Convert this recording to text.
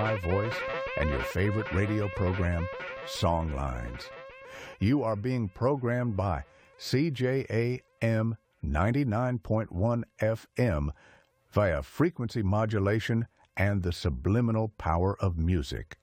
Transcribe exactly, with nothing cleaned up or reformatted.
My voice and your favorite radio program, Songlines. You are being programmed by C J A M ninety-nine point one F M via frequency modulation and the subliminal power of music.